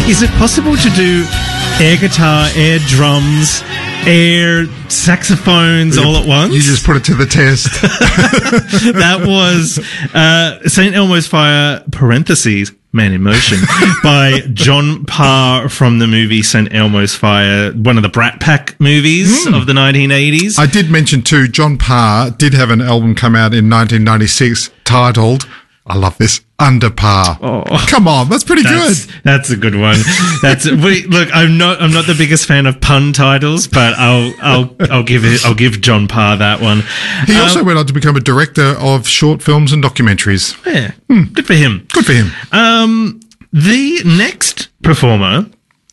Is it possible to do air guitar, air drums, air saxophones all at once? You just put it to the test. That was St. Elmo's Fire, parentheses, Man in Motion, by John Parr from the movie St. Elmo's Fire, one of the Brat Pack movies of the 1980s. I did mention too, John Parr did have an album come out in 1996 titled, I love this, Under Par. Oh, come on, that's pretty good. That's a good one. Look, I'm not the biggest fan of pun titles, but I'll give John Parr that one. He also went on to become a director of short films and documentaries. Yeah, good for him. Good for him. The next performer,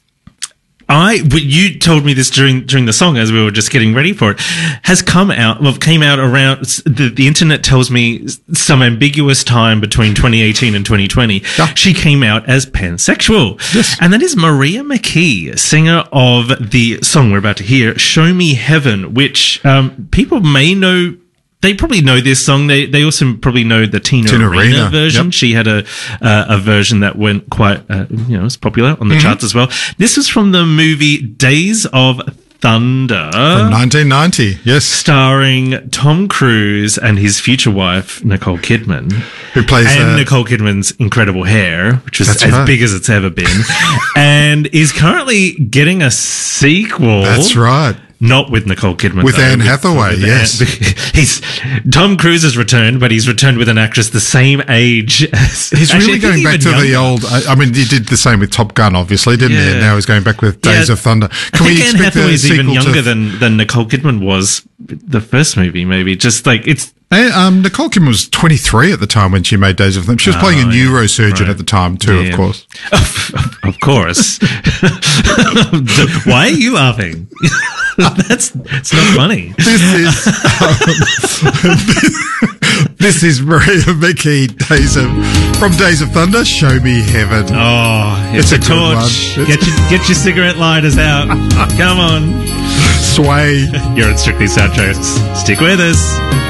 you told me this during the song as we were just getting ready for it, came out around, the internet tells me some ambiguous time between 2018 and 2020. Yeah. She came out as pansexual. Yes. And that is Maria McKee, singer of the song we're about to hear, Show Me Heaven, which people may know. They probably know this song. They also probably know the Tina Arena version. Yep. She had a version that went quite, was popular on the charts as well. This was from the movie Days of Thunder. From 1990, yes. Starring Tom Cruise and his future wife, Nicole Kidman. Who plays... And Nicole Kidman's incredible hair, which is big as it's ever been. And is currently getting a sequel. That's right. Not with Nicole Kidman. With Anne Hathaway, yes. Tom Cruise has returned, but he's returned with an actress the same age. He's really going back to the old... I mean, he did the same with Top Gun, obviously, didn't he? And now he's going back with Days of Thunder. I think Anne Hathaway's even younger than Nicole Kidman was the first movie, maybe. Just like, it's... Nicole Kidman was 23 at the time when she made Days of Thunder. She was playing a neurosurgeon at the time too, of course. Of course. Why are you laughing? It's not funny. This is Maria McKee, from Days of Thunder, Show Me Heaven. Oh, it's a torch. Get your cigarette lighters out. Come on. Sway. You're at Strictly Soundtracks. Stick with us.